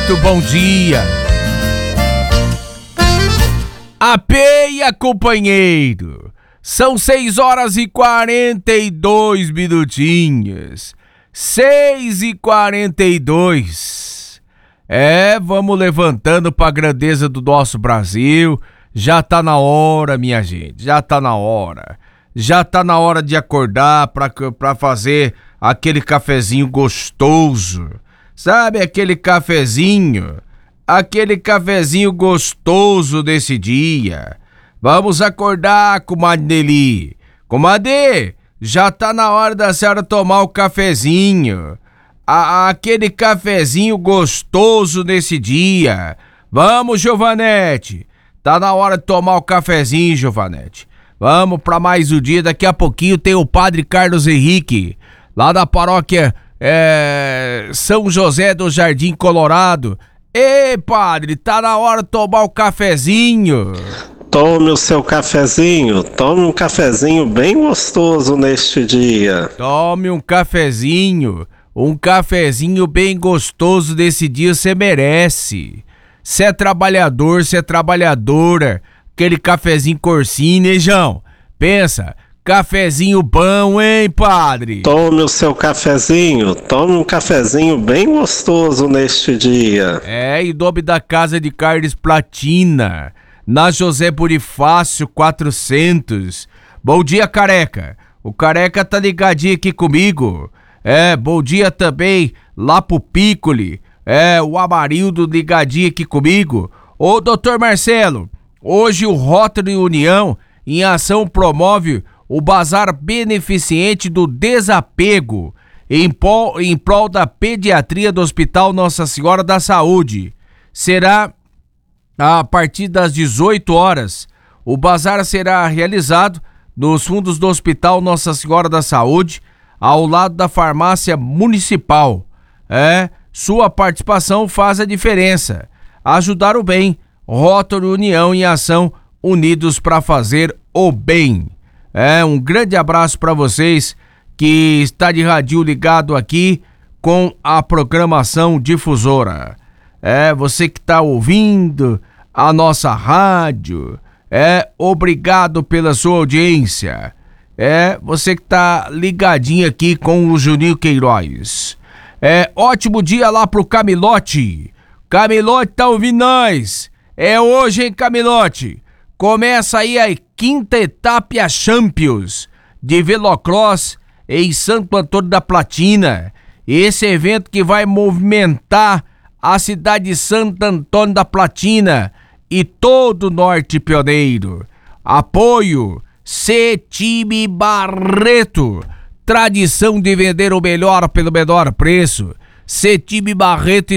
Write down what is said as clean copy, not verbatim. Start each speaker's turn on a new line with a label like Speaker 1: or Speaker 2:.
Speaker 1: muito bom dia. Apeia, companheiro. São 6h42 minutinhos. 6h42. Vamos levantando pra grandeza do nosso Brasil. Já tá na hora, minha gente. Já tá na hora. Já tá na hora de acordar pra fazer aquele cafezinho gostoso. Sabe aquele cafezinho? Aquele cafezinho gostoso desse dia. Vamos acordar, comadre Nelly. Comadre, já tá na hora da senhora tomar o cafezinho. Aquele cafezinho gostoso desse dia. Vamos, Giovanete. Tá na hora de tomar o cafezinho, Giovanete. Vamos pra mais um dia. Daqui a pouquinho tem o Padre Carlos Henrique, lá da paróquia São José do Jardim Colorado. Ei, padre, tá na hora de tomar o cafezinho.
Speaker 2: Tome o seu cafezinho, tome um cafezinho bem gostoso neste dia.
Speaker 1: Tome um cafezinho bem gostoso desse dia você merece. Você é trabalhador, você é trabalhadora, aquele cafezinho Corsini, hein, João? Pensa, cafezinho bom, hein, padre?
Speaker 2: Tome o seu cafezinho, tome um cafezinho bem gostoso neste dia.
Speaker 1: Em nome da Casa de Carnes Platina, na José Bonifácio 400. Bom dia, Careca. O Careca tá ligadinho aqui comigo. Bom dia também lá pro Piccoli. O Amarildo ligadinho aqui comigo. Ô, doutor Marcelo, hoje o Rotary União em Ação promove o Bazar Beneficente do Desapego em prol da pediatria do Hospital Nossa Senhora da Saúde. Será a partir das 18 horas. O bazar será realizado nos fundos do Hospital Nossa Senhora da Saúde, ao lado da farmácia municipal. Sua participação faz a diferença. Ajudar o bem. Rotary União em Ação, unidos para fazer o bem. Um grande abraço para vocês que está de radinho ligado aqui com a programação difusora. Você que está ouvindo a nossa rádio, obrigado pela sua audiência. Você que está ligadinho aqui com o Juninho Queiroz. Ótimo dia lá pro Camilote. Camilote tá ouvindo nós. Hoje, hein, Camilote? Começa aí a quinta etapa Champions de Velocross em Santo Antônio da Platina. Esse evento que vai movimentar a cidade de Santo Antônio da Platina e todo o Norte Pioneiro. Apoio Cetime Barreto. Tradição de vender o melhor pelo menor preço. Cetime Barreto